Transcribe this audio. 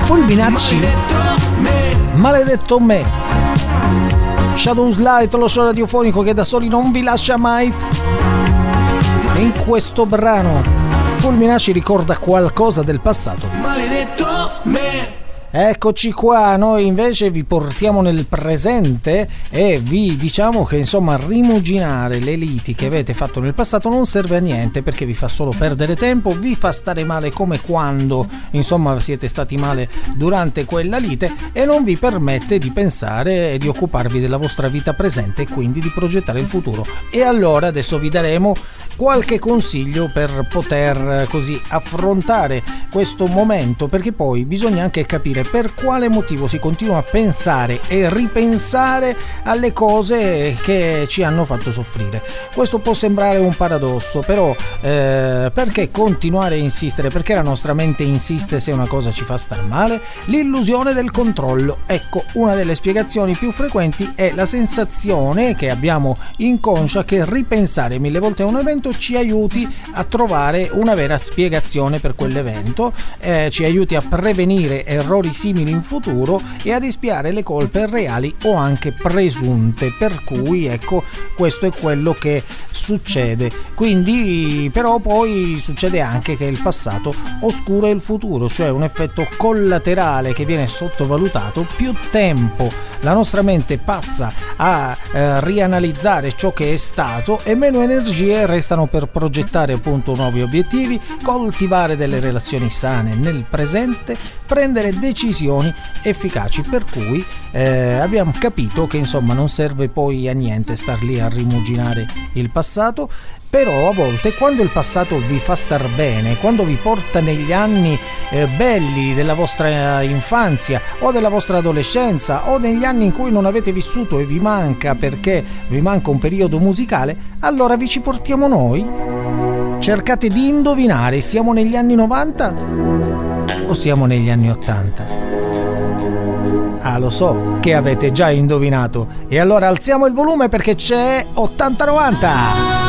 Fulminacci, maledetto me. Shadows Light, lo show radiofonico che da soli non vi lascia mai. E in questo brano Fulminacci ricorda qualcosa del passato. Maledetto me. Eccoci qua, noi invece vi portiamo nel presente e vi diciamo che insomma rimuginare le liti che avete fatto nel passato non serve a niente, perché vi fa solo perdere tempo, vi fa stare male come quando insomma siete stati male durante quella lite e non vi permette di pensare e di occuparvi della vostra vita presente e quindi di progettare il futuro. E allora adesso vi daremo qualche consiglio per poter così affrontare questo momento, perché poi bisogna anche capire per quale motivo si continua a pensare e ripensare alle cose che ci hanno fatto soffrire. Questo può sembrare un paradosso, però perché continuare a insistere? Perché la nostra mente insiste se una cosa ci fa star male? L'illusione del controllo. Ecco, una delle spiegazioni più frequenti è la sensazione che abbiamo inconscia che ripensare 1000 volte a un evento ci aiuti a trovare una vera spiegazione per quell'evento, ci aiuti a prevenire errori simili in futuro e ad espiare le colpe reali o anche presunte, per cui ecco, questo è quello che succede. Quindi però poi succede anche che il passato oscura il futuro, cioè un effetto collaterale che viene sottovalutato. Più tempo la nostra mente passa a rianalizzare ciò che è stato e meno energie restano per progettare appunto nuovi obiettivi, coltivare delle relazioni sane nel presente, prendere decisioni efficaci, per cui abbiamo capito che insomma non serve poi a niente star lì a rimuginare il passato. Però a volte quando il passato vi fa star bene, quando vi porta negli anni belli della vostra infanzia o della vostra adolescenza o negli anni in cui non avete vissuto e vi manca perché vi manca un periodo musicale, allora vi ci portiamo noi. Cercate di indovinare, siamo negli anni 90 o siamo negli anni 80? Ah, lo so che avete già indovinato, e allora alziamo il volume perché c'è 80-90.